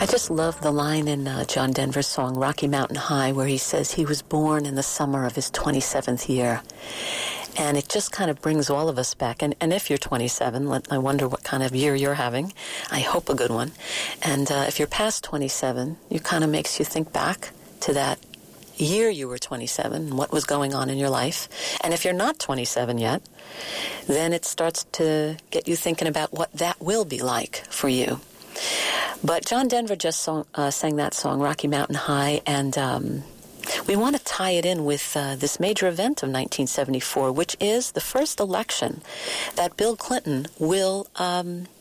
just love the line in John Denver's song, Rocky Mountain High, where he says he was born in the summer of his 27th year. And it just kind of brings all of us back. And if you're 27, I wonder what kind of year you're having. I hope a good one. And if you're past 27, it kind of makes you think back to that year you were 27 and what was going on in your life. And if you're not 27 yet, then it starts to get you thinking about what that will be like for you. But John Denver just sang that song, Rocky Mountain High, and we want to tie it in with this major event of 1974, which is the first election that Bill Clinton will